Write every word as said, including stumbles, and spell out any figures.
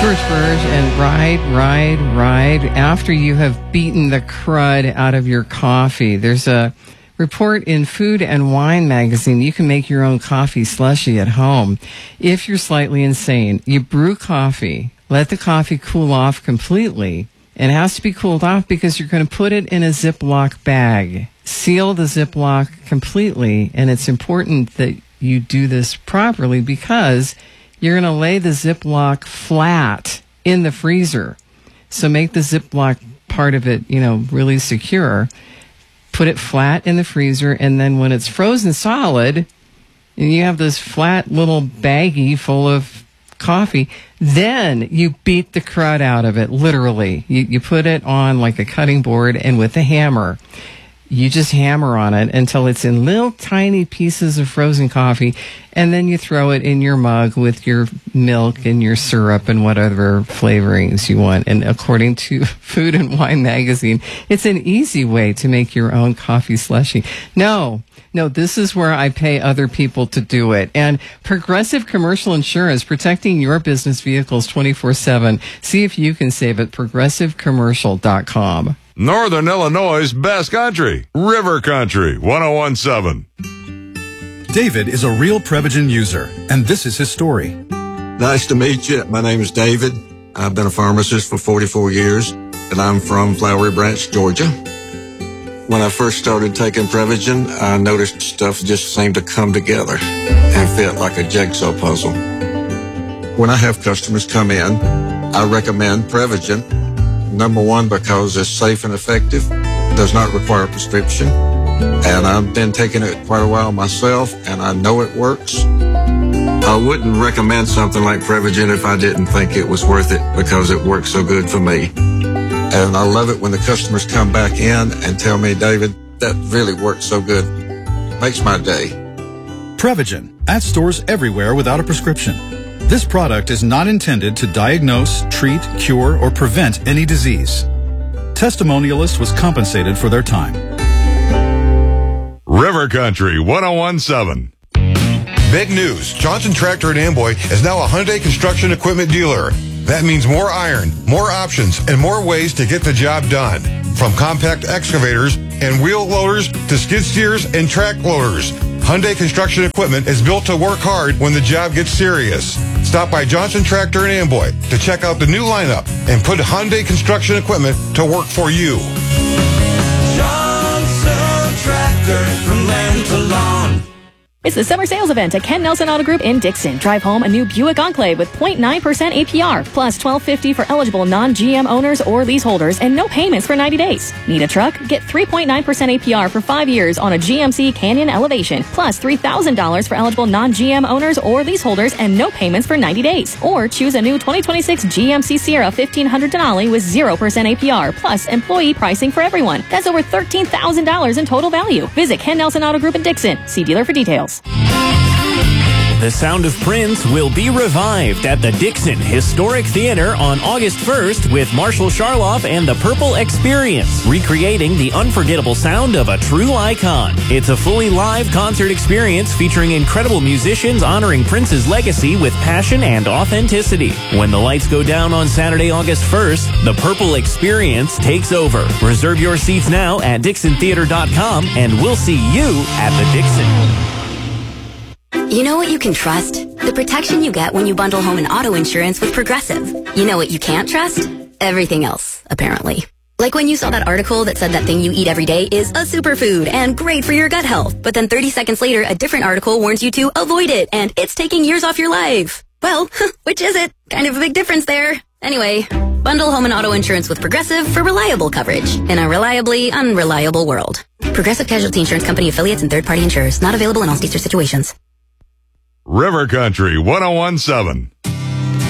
George Burge and Ride, Ride, Ride. After you have beaten the crud out of your coffee, there's a report in Food and Wine magazine. You can make your own coffee slushy at home. If you're slightly insane, you brew coffee, let the coffee cool off completely. And it has to be cooled off because you're going to put it in a Ziploc bag. Seal the Ziploc completely, and it's important that you do this properly because you're going to lay the Ziploc flat in the freezer. So make the Ziploc part of it, you know, really secure. Put it flat in the freezer, and then when it's frozen solid, and you have this flat little baggie full of coffee, then you beat the crud out of it, literally. You, you put it on like a cutting board, and with a hammer, you just hammer on it until it's in little tiny pieces of frozen coffee, and then you throw it in your mug with your milk and your syrup and whatever flavorings you want. And according to Food and Wine magazine, it's an easy way to make your own coffee slushy. No, no, this is where I pay other people to do it. And Progressive Commercial Insurance, protecting your business vehicles twenty-four seven. See if you can save at progressive commercial dot com. Northern Illinois' best country, River Country, one oh one point seven. David is a real Prevagen user, and this is his story. Nice to meet you. My name is David. I've been a pharmacist for forty-four years, and I'm from Flowery Branch, Georgia. When I first started taking Prevagen, I noticed stuff just seemed to come together and fit like a jigsaw puzzle. When I have customers come in, I recommend Prevagen. Number one, because it's safe and effective, does not require a prescription, and I've been taking it quite a while myself, and I know it works. I wouldn't recommend something like Prevagen if I didn't think it was worth it because it works so good for me. And I love it when the customers come back in and tell me, David, that really works so good. Makes my day. Prevagen, at stores everywhere without a prescription. This product is not intended to diagnose, treat, cure, or prevent any disease. Testimonialist was compensated for their time. River Country, one oh one point seven. Big news. Johnson Tractor and Amboy is now a Hyundai construction equipment dealer. That means more iron, more options, and more ways to get the job done. From compact excavators and wheel loaders to skid steers and track loaders, Hyundai Construction Equipment is built to work hard when the job gets serious. Stop by Johnson Tractor and Amboy to check out the new lineup and put Hyundai Construction Equipment to work for you. Johnson Tractor, from land to lawn. It's the summer sales event at Ken Nelson Auto Group in Dixon. Drive home a new Buick Enclave with zero point nine percent A P R, plus twelve fifty for eligible non-G M owners or leaseholders, and no payments for ninety days. Need a truck? Get three point nine percent A P R for five years on a G M C Canyon Elevation, plus three thousand dollars for eligible non-G M owners or leaseholders, and no payments for ninety days. Or choose a new twenty twenty-six G M C Sierra fifteen hundred Denali with zero percent A P R, plus employee pricing for everyone. That's over thirteen thousand dollars in total value. Visit Ken Nelson Auto Group in Dixon. See dealer for details. The Sound of Prince will be revived at the Dixon Historic Theater on August first with Marshall Charloff and the Purple Experience, recreating the unforgettable sound of a true icon. It's a fully live concert experience featuring incredible musicians honoring Prince's legacy with passion and authenticity. When the lights go down on Saturday, August first, the Purple Experience takes over. Reserve your seats now at Dixon Theater dot com, and we'll see you at the Dixon. You know what you can trust? The protection you get when you bundle home and auto insurance with Progressive. You know what you can't trust? Everything else, apparently. Like when you saw that article that said that thing you eat every day is a superfood and great for your gut health. But then thirty seconds later, a different article warns you to avoid it and it's taking years off your life. Well, which is it? Kind of a big difference there. Anyway, bundle home and auto insurance with Progressive for reliable coverage in a reliably unreliable world. Progressive Casualty Insurance Company affiliates and third-party insurers. Not available in all states or situations. River Country, one oh one point seven.